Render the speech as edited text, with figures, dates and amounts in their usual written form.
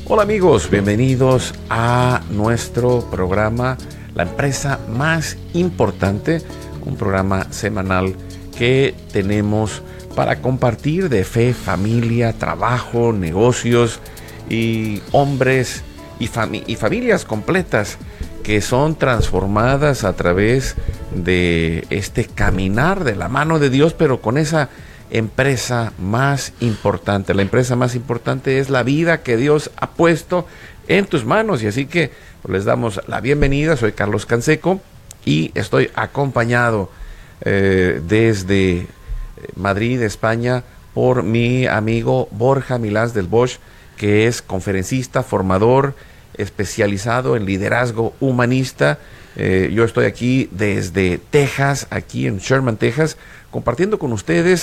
Hola amigos, bienvenidos a nuestro programa, La Empresa Más Importante, un programa semanal que tenemos para compartir de fe, familia, trabajo, negocios y hombres y familias completas que son transformadas a través de este caminar de la mano de Dios, pero con esa empresa más importante. La empresa más importante es la vida que Dios ha puesto en tus manos, y así que les damos la bienvenida. Soy Carlos Canseco y estoy acompañado desde Madrid, España, por mi amigo Borja Milás del Bosch, que es conferencista, formador, especializado en liderazgo humanista. Yo estoy aquí desde Texas, aquí en Sherman, Texas, compartiendo con ustedes